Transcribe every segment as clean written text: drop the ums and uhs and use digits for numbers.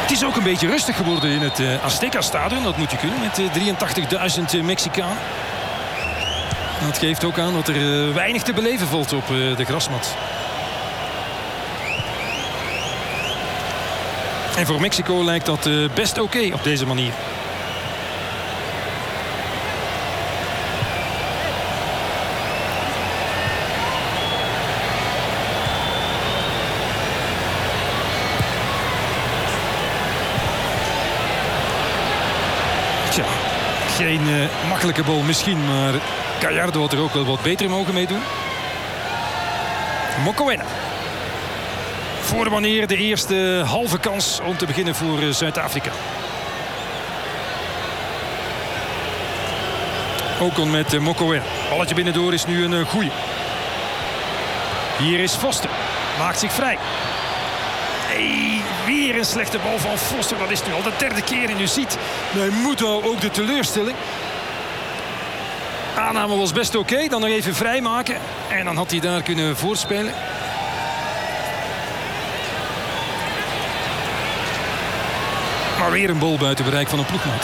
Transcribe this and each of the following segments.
Het is ook een beetje rustig geworden in het Azteca-stadion. Dat moet je kunnen met 83.000 Mexicanen. Dat geeft ook aan dat er weinig te beleven valt op de grasmat. En voor Mexico lijkt dat best oké op deze manier. Tja, geen makkelijke bal misschien, maar Gallardo had er ook wel wat beter mogen meedoen. Mokoena. Voor wanneer de eerste halve kans om te beginnen voor Zuid-Afrika. Ocon met Mokoena. Balletje binnendoor is nu een goeie. Hier is Foster. Maakt zich vrij. Hey, weer een slechte bal van Foster. Dat is nu al de derde keer. En u ziet, hij moet nou ook de teleurstelling. Aanname was best oké. Dan nog even vrijmaken. En dan had hij daar kunnen voorspelen. Maar weer een bal buiten bereik van een ploegmaat.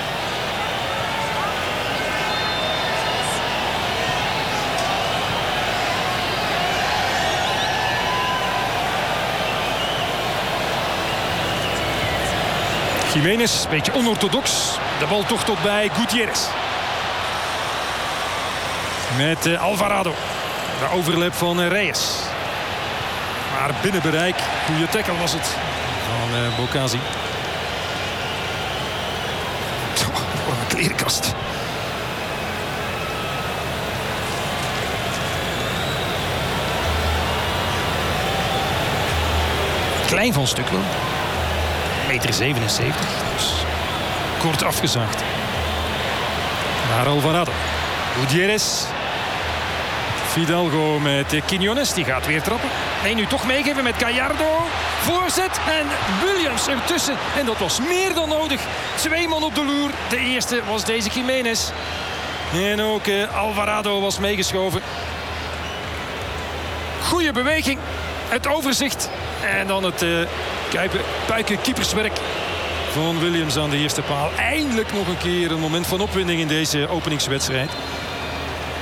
Jiménez, een beetje onorthodox. De bal toch tot bij Gutierrez. Met Alvarado. De overlap van Reyes. Maar binnen bereik. Goede tackle was het van Bocasi. Wat een klerenkast. Klein van stuk wel. 1,77 meter. Dus kort afgezaagd. Naar Alvarado. Gutierrez. Fidalgo met Quiñones. Die gaat weer trappen. Nee, nu toch meegeven met Gallardo. Voorzet en Williams ertussen. En dat was meer dan nodig. 2 man op de loer. De eerste was deze Jiménez. En ook Alvarado was meegeschoven. Goeie beweging. Het overzicht. En dan het puiken keeperswerk van Williams aan de eerste paal. Eindelijk nog een keer een moment van opwinding in deze openingswedstrijd.